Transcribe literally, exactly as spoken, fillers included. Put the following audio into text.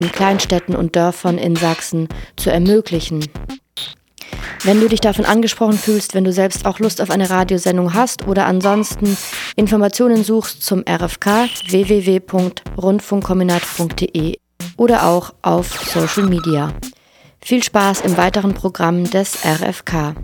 in Kleinstädten und Dörfern in Sachsen zu ermöglichen. Wenn du dich davon angesprochen fühlst, wenn du selbst auch Lust auf eine Radiosendung hast oder ansonsten Informationen suchst zum R F K, w w w punkt rundfunkkombinat punkt d e oder auch auf Social Media. Viel Spaß im weiteren Programm des R F K.